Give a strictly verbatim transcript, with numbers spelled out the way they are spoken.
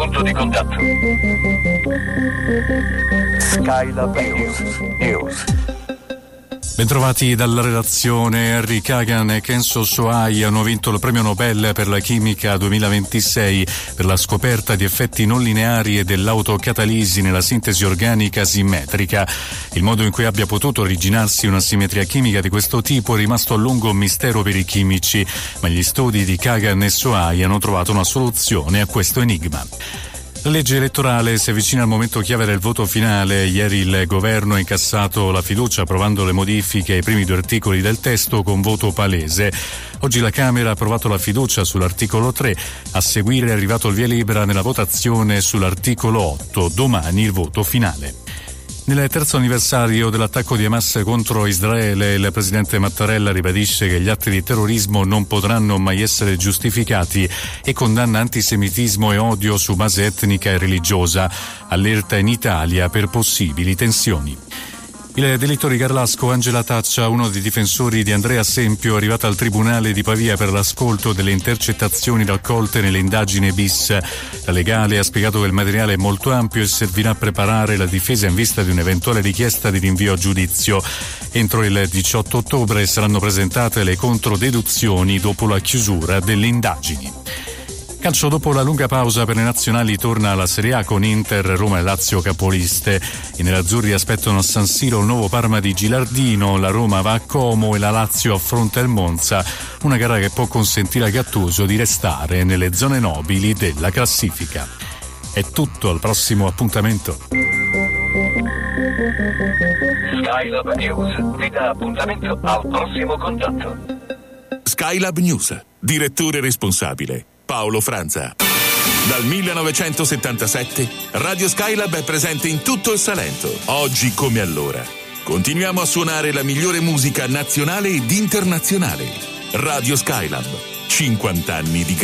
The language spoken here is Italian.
punto di contatto. Skylab News. News. Bentrovati dalla redazione. Harry Kagan e Kenzo Sohai hanno vinto il premio Nobel per la chimica duemilaventisei per la scoperta di effetti non lineari e dell'autocatalisi nella sintesi organica simmetrica. Il modo in cui abbia potuto originarsi una simmetria chimica di questo tipo è rimasto a lungo un mistero per i chimici, ma gli studi di Kagan e Sohai hanno trovato una soluzione a questo enigma. La legge elettorale si avvicina al momento chiave del voto finale. Ieri il governo ha incassato la fiducia approvando le modifiche ai primi due articoli del testo con voto palese. Oggi la Camera ha approvato la fiducia sull'articolo tre. A seguire è arrivato il via libera nella votazione sull'articolo otto. Domani il voto finale. Nel terzo anniversario dell'attacco di Hamas contro Israele, il presidente Mattarella ribadisce che gli atti di terrorismo non potranno mai essere giustificati e condanna antisemitismo e odio su base etnica e religiosa. Allerta in Italia per possibili tensioni. Il delitto di Garlasco, Angela Taccia, uno dei difensori di Andrea Sempio, è arrivata al Tribunale di Pavia per l'ascolto delle intercettazioni raccolte nelle indagini bis. La legale ha spiegato che il materiale è molto ampio e servirà a preparare la difesa in vista di un'eventuale richiesta di rinvio a giudizio. Entro il diciotto ottobre saranno presentate le controdeduzioni dopo la chiusura delle indagini. Calcio, dopo la lunga pausa per le nazionali torna alla Serie A con Inter, Roma e Lazio capoliste. I nerazzurri aspettano a San Siro il nuovo Parma di Gilardino, la Roma va a Como e la Lazio affronta il Monza, una gara che può consentire a Gattuso di restare nelle zone nobili della classifica. È tutto, al prossimo appuntamento. Skylab News vi dà appuntamento al prossimo contatto. Skylab News, direttore responsabile Paolo Franza. Dal millenovecentosettantasette Radio Skylab è presente in tutto il Salento, oggi come allora. Continuiamo a suonare la migliore musica nazionale ed internazionale. Radio Skylab, cinquanta anni di